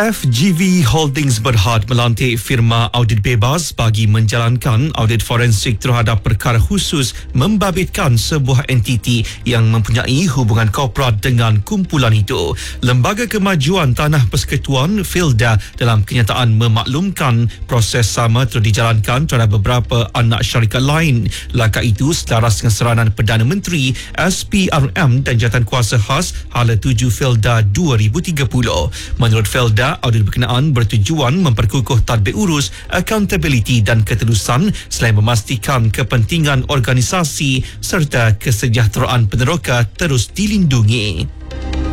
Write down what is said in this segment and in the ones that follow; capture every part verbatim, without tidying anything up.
F G V Holdings berhad melantik firma audit bebas bagi menjalankan audit forensik terhadap perkara khusus membabitkan sebuah entiti yang mempunyai hubungan korporat dengan kumpulan itu. Lembaga Kemajuan Tanah Persekutuan Filda dalam kenyataan memaklumkan proses sama telah dijalankan terhadap beberapa anak syarikat lain. Langkah itu selaras dengan seranan Perdana Menteri, S P R M dan Jawatankuasa Khas Hala tujuh Filda dua ribu tiga puluh. Menurut Filda, audit berkenaan bertujuan memperkukuh tadbir urus, accountability dan ketelusan selain memastikan kepentingan organisasi serta kesejahteraan peneroka terus dilindungi.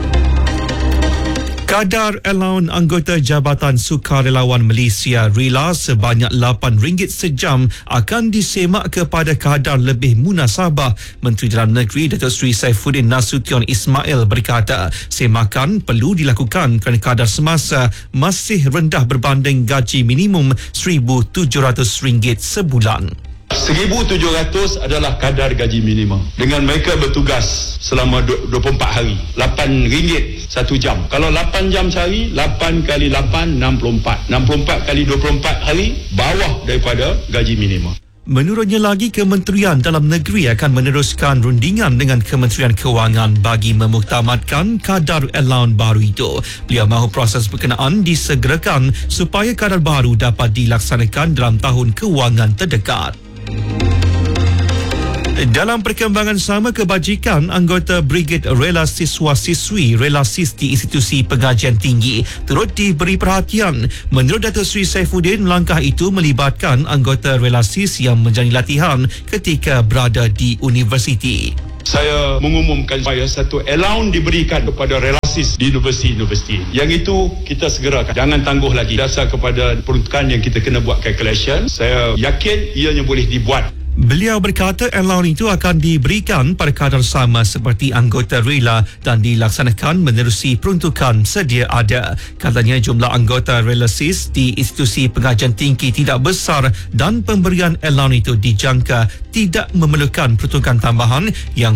Kadar allowance anggota Jabatan Sukarelawan Malaysia rela sebanyak lapan ringgit sejam akan disemak kepada kadar lebih munasabah. Menteri Dalam Negeri Datuk Seri Saifuddin Nasution Ismail berkata, semakan perlu dilakukan kerana kadar semasa masih rendah berbanding gaji minimum seribu tujuh ratus ringgit sebulan. seribu tujuh ratus adalah kadar gaji minimum. Dengan mereka bertugas selama dua puluh empat hari. lapan ringgit satu jam. Kalau lapan jam sehari, lapan kali lapan, enam puluh empat. enam puluh empat kali dua puluh empat hari, bawah daripada gaji minimum. Menurutnya lagi, Kementerian Dalam Negeri akan meneruskan rundingan dengan Kementerian Kewangan bagi memuktamadkan kadar allowance baru itu. Beliau mahu proses berkenaan disegerakan supaya kadar baru dapat dilaksanakan dalam tahun kewangan terdekat. Dalam perkembangan sama, kebajikan anggota Brigade Rela Siswa-Siswi Relasis di Institusi Pengajian Tinggi turut diberi perhatian. Menurut Datuk Seri Saifuddin, langkah itu melibatkan anggota Relasis yang menjalani latihan ketika berada di universiti. Saya mengumumkan supaya satu allowance diberikan kepada relasis di universiti-universiti. Yang itu kita segerakan. Jangan tangguh lagi. Dasar kepada peruntukan yang kita kena buat calculation, saya yakin ianya boleh dibuat. Beliau berkata allowance itu akan diberikan pada kadar sama seperti anggota rela dan dilaksanakan menerusi peruntukan sedia ada. Katanya jumlah anggota relasis di institusi pengajian tinggi tidak besar dan pemberian allowance itu dijangka tidak memerlukan peruntukan tambahan yang